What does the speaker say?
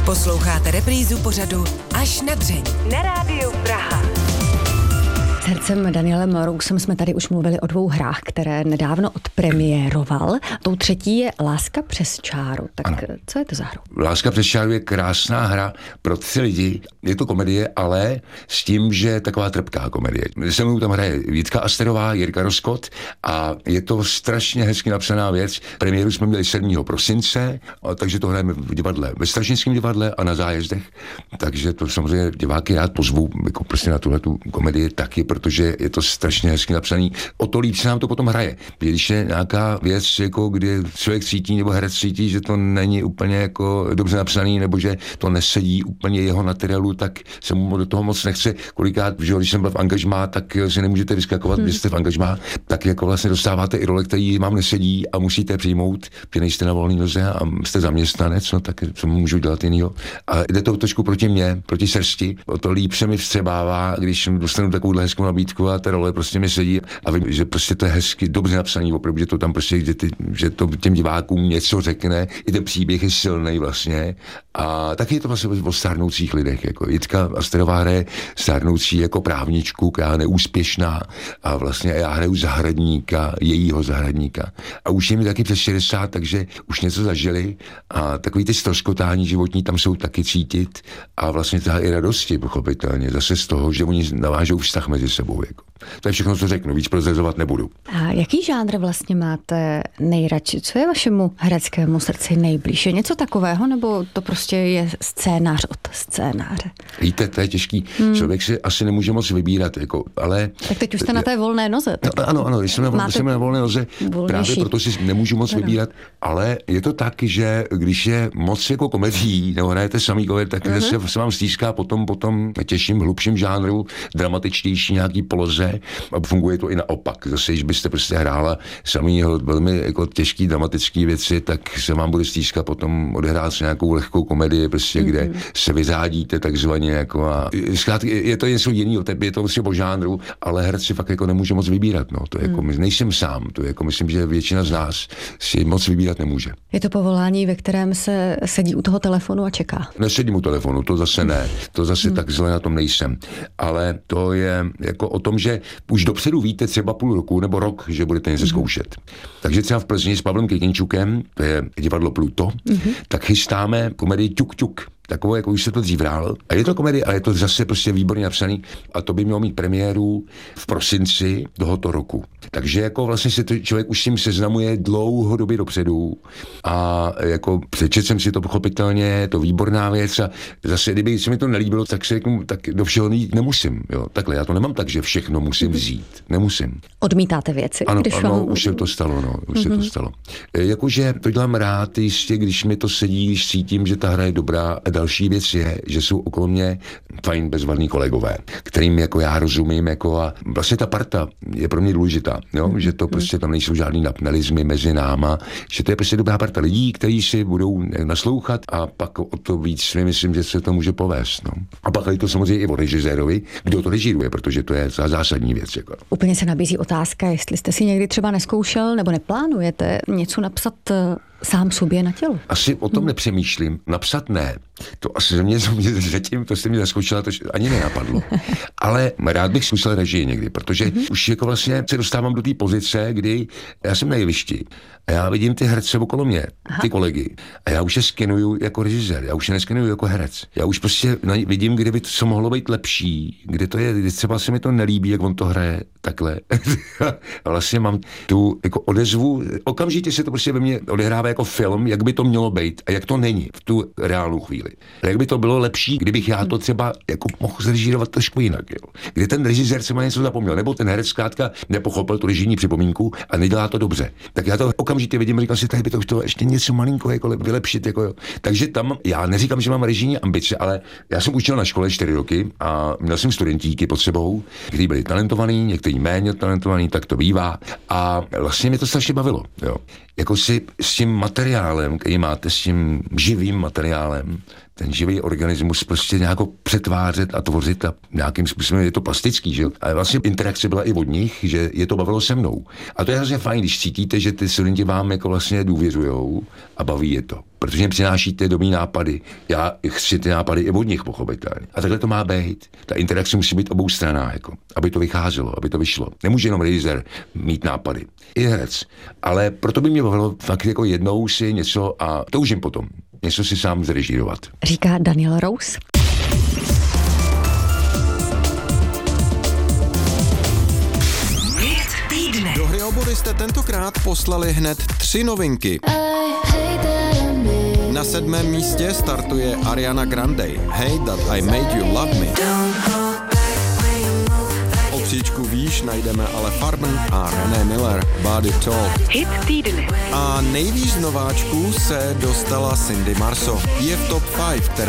Posloucháte reprízu pořadu Až na dřeň na Rádiu Praha. S hercem Danielem Rousem jsme tady už mluvili o 2 hrách, které nedávno odpremiéroval. Tou třetí je Láska přes čáru. Tak ano. Co je to za hru? Láska přes čáru je krásná hra pro 3 lidi. Je to komedie, ale s tím, že taková trpká komedie. Se mnou tam hraje Vítka Asterová, Jirka Roskot a je to strašně hezky napsaná věc. Premiéru jsme měli 7. prosince, takže to hrajeme v divadle, ve Strašnickém divadle a na Zájezdech. Takže to samozřejmě diváky rád pozvu jako prostě na tuhletu komedii taky, protože je to strašně hezky napsaný. O to líp se nám to potom hraje. Když je nějaká věc, jako kdy člověk cítí nebo herec cítí, že to není úplně jako dobře napsaný, nebo že to nesedí úplně jeho materiálu, tak se mu do toho moc nechce. Kolikrát, že když jsem byl v angažmá, tak si nemůžete vyskakovat, když jste v angažmá, tak jako vlastně dostáváte i role, který vám nesedí a musíte přijmout, že nejste na volné noze a jste zaměstnanec, no tak co můžu dělat jinýho. A jde to trošku proti mně, proti srsti. O to líp se mi vstřebává, když dostanu takovou hezkou nabídku a ta role prostě mi sedí a vím, že prostě to je hezky, dobře napsaný, opravdu, že to tam prostě, že to těm divákům něco řekne, i ten příběh je silný vlastně. A taky je to vlastně o stárnoucích lidech, jako Jitka Asterová hraje stárnoucí jako právničku, která je neúspěšná a vlastně já hraju zahradníka, jejího zahradníka. A už je mi taky přes 60, takže už něco zažili a takový ty ztroskotání životní tam jsou taky cítit a vlastně ta i radosti, pochopitelně, zase z toho, že oni navážou vztah mezi sebou. Jako. To je všechno, co řeknu, víc prozrazovat nebudu. A jaký žánr vlastně máte nejradši? Co je vašemu hereckému srdci nejblíž? Je něco takového, nebo to prostě je scénář od scénáře? Víte, to je těžký. Člověk si asi nemůže moc vybírat, jako, ale... Tak teď už jste na té volné noze. No, ano, když jsem na volné noze, právě proto si nemůžu moc vybírat, ale je to tak, že když je moc jako komedií, nebo hrajete samý komedii, tak se vám stýská potom těžším, hlubším žánru, dramatičtější nějaký poloze a funguje to i naopak. Zase, když byste prostě hrála samý velmi jako těžký dramatický věci, tak se vám bude stýskat potom odehrát s nějakou lehkou komedii, prostě, kde se vyřádíte takzvaně jako a je to něco jiného, je to vlastně o žánru, ale herec si fakt jako nemůže moc vybírat, no. To je jako, nejsem sám, to je jako myslím, že většina z nás si moc vybírat nemůže. Je to povolání, ve kterém se sedí u toho telefonu a čeká? Nesedím u telefonu, to zase ne, to zase tak zle na tom nejsem, ale to je jako o tom, že už dopředu víte třeba půl roku nebo rok, že budete něco zkoušet. Takže třeba v Plzni s Pavlem Kytinčukem, to je divadlo Pluto, tak chystáme komedii Ťuk ťuk. Takovou, jako už se to dřív hrál. A je to komedie, ale je to zase prostě výborně napsaný a to by mělo mít premiéru v prosinci tohoto roku. Takže jako vlastně se to člověk už s tím seznamuje dlouhodobě dopředu a jako přečet jsem si to pochopitelně, je to výborná věc a zase, kdyby se mi to nelíbilo, tak se řeknu, tak do všeho nemusím. Jo. Takhle, já to nemám tak, že všechno musím vzít. Nemusím. Odmítáte věci? Ano, už se to stalo, no. Už se to stalo. Jakože to dělám rád jistě, když mi to sedí, když cítím, že ta hra je dobrá. Další věc je, že jsou okolo mě fajn bezvadní kolegové, kterým jako já rozumím, jako a vlastně ta parta je pro mě důležitá, jo? Že to prostě tam nejsou žádný napnelizmy mezi náma, že to je prostě dobrá parta lidí, kteří si budou naslouchat a pak o to víc si myslím, že se to může povést. No. A pak je to samozřejmě i o režisérovi, kdo to režíruje, protože to je zásadní věc. Jako. Úplně se nabízí otázka, jestli jste si někdy třeba neskoušel nebo neplánujete něco napsat sám sobě na tělo. Asi o tom nepřemýšlím. Napsat ne. To asi mě zatím, to jste mi zaskočila, to ani nenapadlo. Ale rád bych zkusil režii někdy, protože už jako vlastně se dostávám do té pozice, kdy já jsem na jevišti a já vidím ty herce okolo mě, ty kolegy. A já už je skenuju jako režisér, já už je neskenuju jako herec. Já už prostě vidím, kde by to mohlo být lepší, kde to je, kdy třeba se mi to nelíbí, jak on to hraje takhle. A vlastně mám tu jako odezvu, okamžitě se to prostě ve mně odehrává jako film, jak by to mělo být a jak to není v tu reálnou chvíli. A jak by to bylo lepší, kdybych já to třeba jako mohl zrežírovat trošku jinak. Jo. Kdy ten režisér se má něco zapomněl, nebo ten herec zkrátka nepochopil tu režijní připomínku a nedělá to dobře. Tak já to okamžitě vidím, říkám si, tady by to už to ještě něco malinko jako vylepšit. Jako jo. Takže tam, já neříkám, že mám režijní ambice, ale já jsem učil na škole 4 roky a měl jsem studentíky pod sebou, kteří byli talentovaní, někteří méně talentovaní, tak to bývá. A vlastně mě to strašně bavilo. Jo. Jako si s tím materiálem, který máte, s tím živým materiálem, ten živý organismus prostě nějak přetvářet a tvořit a nějakým způsobem je to plastický, že? Ale vlastně interakce byla i od nich, že je to bavilo se mnou. A to je hrozně fajn, když cítíte, že ty studenti vám jako vlastně důvěřujou a baví je to. Protože jim přinášíte dobrý nápady. Já chci ty nápady i od nich pochopitelně. A takhle to má být. Ta interakce musí být oboustranná, jako, aby to vycházelo, aby to vyšlo. Nemůže jenom režisér mít nápady. I herec. Ale proto by mě bavilo fakt jako jednou si něco a toužím potom. Něco si sám zrežírovat. Říká Daniel Rous. Do Hry o body jste tentokrát poslali hned 3 novinky. Na 7. místě startuje Ariana Grande, Hey That I Made You Love Me. O příčku výš najdeme ale Farben a René Miller, Body Talk. Hit týdne. A nejvíc nováčků se dostala Cindy Marceau. Je v top 5, která